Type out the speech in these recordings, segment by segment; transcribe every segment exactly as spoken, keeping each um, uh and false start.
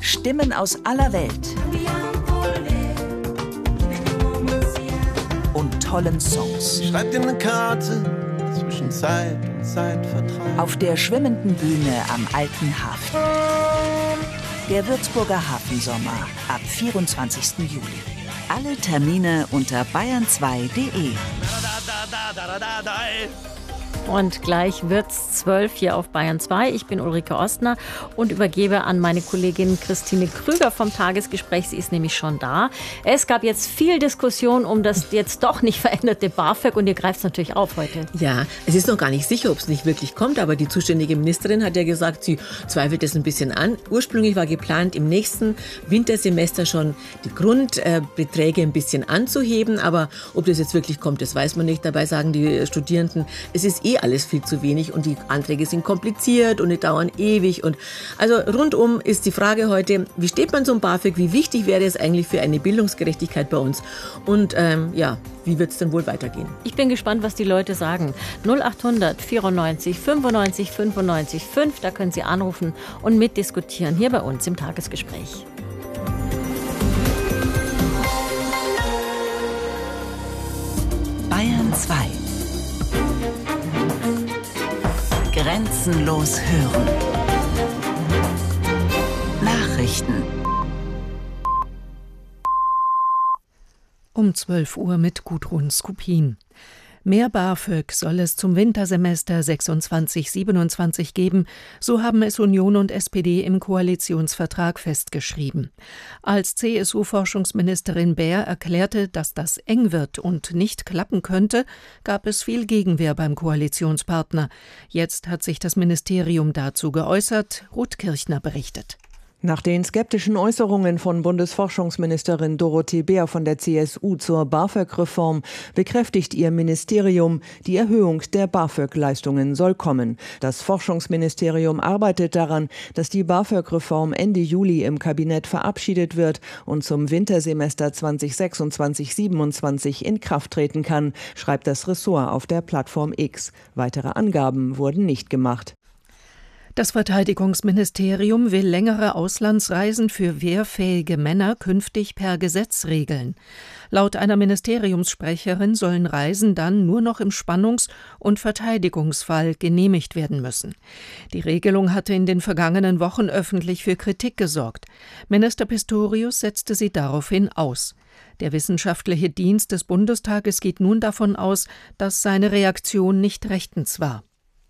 Stimmen aus aller Welt und tollen Songs. Schreibt ihm eine Karte zwischen Zeit und Zeitvertreib. Auf der schwimmenden Bühne am Alten Hafen. Der Würzburger Hafensommer ab vierundzwanzigsten Juli. Alle Termine unter bayern zwei punkt de. Und gleich wird's zwölf hier auf Bayern zwei. Ich bin Ulrike Ostner und übergebe an meine Kollegin Christine Krüger vom Tagesgespräch. Sie ist nämlich schon da. Es gab jetzt viel Diskussion um das jetzt doch nicht veränderte BAföG und ihr greift es natürlich auf heute. Ja, es ist noch gar nicht sicher, ob es nicht wirklich kommt, aber die zuständige Ministerin hat ja gesagt, sie zweifelt es ein bisschen an. Ursprünglich war geplant, im nächsten Wintersemester schon die Grundbeträge ein bisschen anzuheben, aber ob das jetzt wirklich kommt, das weiß man nicht. Dabei sagen die Studierenden, es ist eh alles viel zu wenig und die Anträge sind kompliziert und die dauern ewig. Und also rundum ist die Frage heute, wie steht man zum BAföG, wie wichtig wäre es eigentlich für eine Bildungsgerechtigkeit bei uns und ähm, ja, wie wird es denn wohl weitergehen? Ich bin gespannt, was die Leute sagen. null acht hundert vierundneunzig fünfundneunzig fünfundneunzig fünf, da können Sie anrufen und mitdiskutieren hier bei uns im Tagesgespräch. Bayern zwei. Grenzenlos hören. Nachrichten. Um zwölf Uhr mit Gudrun Skupin. Mehr BAföG soll es zum Wintersemester sechsundzwanzig siebenundzwanzig geben, so haben es Union und S P D im Koalitionsvertrag festgeschrieben. Als C S U-Forschungsministerin Baer erklärte, dass das eng wird und nicht klappen könnte, gab es viel Gegenwehr beim Koalitionspartner. Jetzt hat sich das Ministerium dazu geäußert. Ruth Kirchner berichtet. Nach den skeptischen Äußerungen von Bundesforschungsministerin Dorothee Baer von der C S U zur BAföG-Reform bekräftigt ihr Ministerium, die Erhöhung der BAföG-Leistungen soll kommen. Das Forschungsministerium arbeitet daran, dass die BAföG-Reform Ende Juli im Kabinett verabschiedet wird und zum Wintersemester zweitausendsechsundzwanzig siebenundzwanzig in Kraft treten kann, schreibt das Ressort auf der Plattform X. Weitere Angaben wurden nicht gemacht. Das Verteidigungsministerium will längere Auslandsreisen für wehrfähige Männer künftig per Gesetz regeln. Laut einer Ministeriumssprecherin sollen Reisen dann nur noch im Spannungs- und Verteidigungsfall genehmigt werden müssen. Die Regelung hatte in den vergangenen Wochen öffentlich für Kritik gesorgt. Minister Pistorius setzte sie daraufhin aus. Der wissenschaftliche Dienst des Bundestages geht nun davon aus, dass seine Reaktion nicht rechtens war.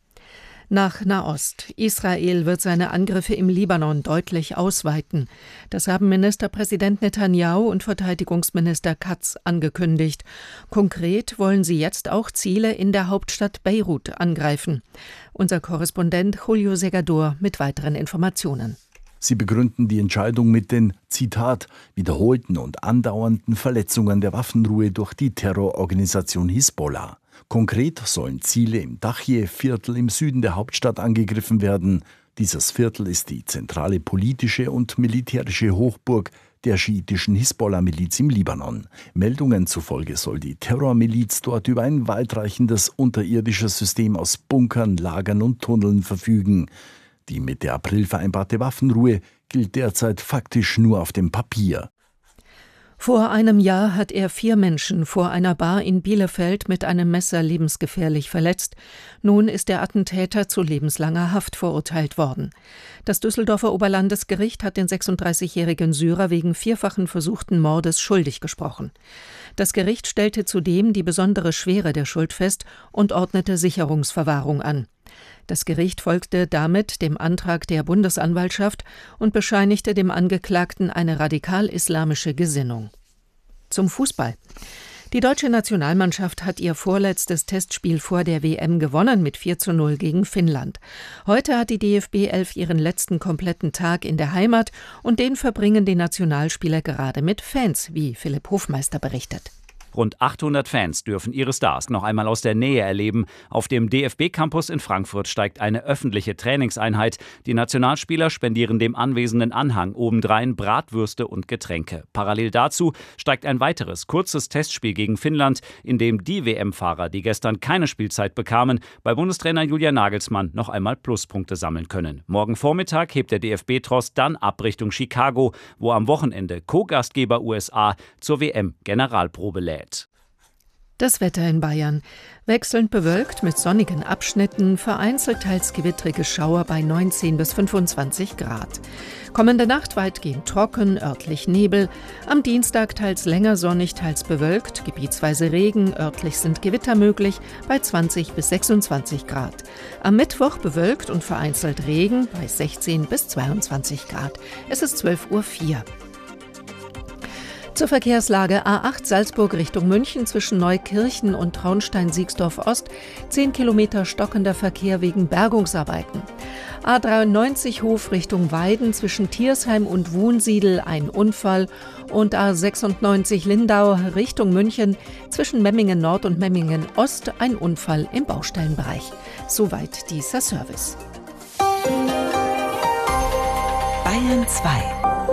Nach Nahost. Israel wird seine Angriffe im Libanon deutlich ausweiten. Das haben Ministerpräsident Netanyahu und Verteidigungsminister Katz angekündigt. Konkret wollen sie jetzt auch Ziele in der Hauptstadt Beirut angreifen. Unser Korrespondent Julio Segador mit weiteren Informationen. Sie begründen die Entscheidung mit den, Zitat, wiederholten und andauernden Verletzungen der Waffenruhe durch die Terrororganisation Hisbollah. Konkret sollen Ziele im Dachje-Viertel im Süden der Hauptstadt angegriffen werden. Dieses Viertel ist die zentrale politische und militärische Hochburg der schiitischen Hisbollah-Miliz im Libanon. Meldungen zufolge soll die Terrormiliz dort über ein weitreichendes unterirdisches System aus Bunkern, Lagern und Tunneln verfügen. Die Mitte April vereinbarte Waffenruhe gilt derzeit faktisch nur auf dem Papier. Vor einem Jahr hat er vier Menschen vor einer Bar in Bielefeld mit einem Messer lebensgefährlich verletzt. Nun ist der Attentäter zu lebenslanger Haft verurteilt worden. Das Düsseldorfer Oberlandesgericht hat den sechsunddreißigjährigen Syrer wegen vierfachen versuchten Mordes schuldig gesprochen. Das Gericht stellte zudem die besondere Schwere der Schuld fest und ordnete Sicherungsverwahrung an. Das Gericht folgte damit dem Antrag der Bundesanwaltschaft und bescheinigte dem Angeklagten eine radikal-islamische Gesinnung. Zum Fußball. Die deutsche Nationalmannschaft hat ihr vorletztes Testspiel vor der W M gewonnen mit vier zu null gegen Finnland. Heute hat die D F B elf ihren letzten kompletten Tag in der Heimat und den verbringen die Nationalspieler gerade mit Fans, wie Philipp Hofmeister berichtet. Rund achthundert Fans dürfen ihre Stars noch einmal aus der Nähe erleben. Auf dem D F B-Campus in Frankfurt steigt eine öffentliche Trainingseinheit. Die Nationalspieler spendieren dem anwesenden Anhang obendrein Bratwürste und Getränke. Parallel dazu steigt ein weiteres kurzes Testspiel gegen Finnland, in dem die W M-Fahrer, die gestern keine Spielzeit bekamen, bei Bundestrainer Julian Nagelsmann noch einmal Pluspunkte sammeln können. Morgen Vormittag hebt der D F B-Tross dann ab Richtung Chicago, wo am Wochenende Co-Gastgeber U S A zur W M-Generalprobe lädt. Das Wetter in Bayern. Wechselnd bewölkt mit sonnigen Abschnitten, vereinzelt teils gewittrige Schauer bei neunzehn bis fünfundzwanzig Grad. Kommende Nacht weitgehend trocken, örtlich Nebel. Am Dienstag teils länger sonnig, teils bewölkt, gebietsweise Regen, örtlich sind Gewitter möglich bei zwanzig bis sechsundzwanzig Grad. Am Mittwoch bewölkt und vereinzelt Regen bei sechzehn bis zweiundzwanzig Grad. Es ist zwölf Uhr vier. Zur Verkehrslage: A acht Salzburg Richtung München zwischen Neukirchen und Traunstein-Siegsdorf-Ost, zehn Kilometer stockender Verkehr wegen Bergungsarbeiten. A dreiundneunzig Hof Richtung Weiden zwischen Thiersheim und Wunsiedel ein Unfall und A sechsundneunzig Lindau Richtung München zwischen Memmingen Nord und Memmingen Ost ein Unfall im Baustellenbereich. Soweit dieser Service. Bayern zwei.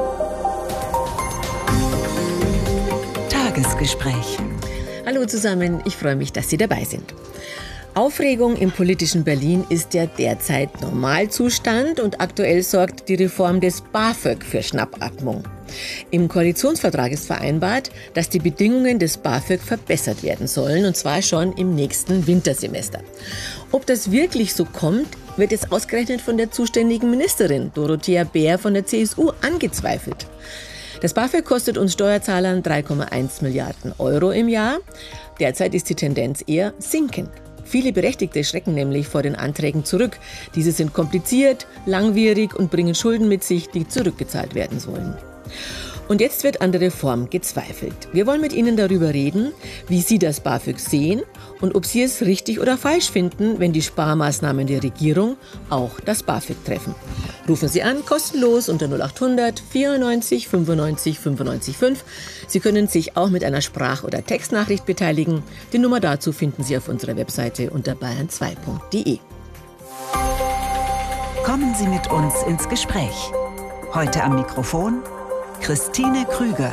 Tagesgespräch. Hallo zusammen, ich freue mich, dass Sie dabei sind. Aufregung im politischen Berlin ist ja derzeit Normalzustand und aktuell sorgt die Reform des BAföG für Schnappatmung. Im Koalitionsvertrag ist vereinbart, dass die Bedingungen des BAföG verbessert werden sollen, und zwar schon im nächsten Wintersemester. Ob das wirklich so kommt, wird jetzt ausgerechnet von der zuständigen Ministerin Dorothea Bär von der C S U angezweifelt. Das BAföG kostet uns Steuerzahlern drei Komma eins Milliarden Euro im Jahr. Derzeit ist die Tendenz eher sinkend. Viele Berechtigte schrecken nämlich vor den Anträgen zurück. Diese sind kompliziert, langwierig und bringen Schulden mit sich, die zurückgezahlt werden sollen. Und jetzt wird an der Reform gezweifelt. Wir wollen mit Ihnen darüber reden, wie Sie das BAföG sehen und ob Sie es richtig oder falsch finden, wenn die Sparmaßnahmen der Regierung auch das BAföG treffen. Rufen Sie an, kostenlos unter null acht hundert vierundneunzig fünfundneunzig fünfundneunzig fünf. Sie können sich auch mit einer Sprach- oder Textnachricht beteiligen. Die Nummer dazu finden Sie auf unserer Webseite unter bayern zwei punkt de. Kommen Sie mit uns ins Gespräch. Heute am Mikrofon Christine Krüger.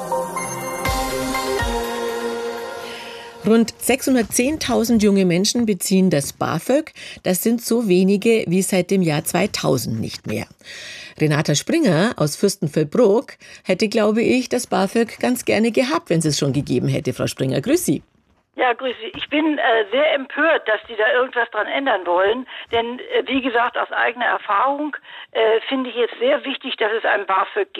Rund sechshundertzehntausend junge Menschen beziehen das BAföG. Das sind so wenige wie seit dem Jahr zweitausend nicht mehr. Renata Springer aus Fürstenfeldbruck hätte, glaube ich, das BAföG ganz gerne gehabt, wenn es es schon gegeben hätte. Frau Springer, grüß Sie. Ja, grüß Sie. Ich bin äh, sehr empört, dass die da irgendwas dran ändern wollen. Denn, äh, wie gesagt, aus eigener Erfahrung äh, finde ich jetzt sehr wichtig, dass es ein BAföG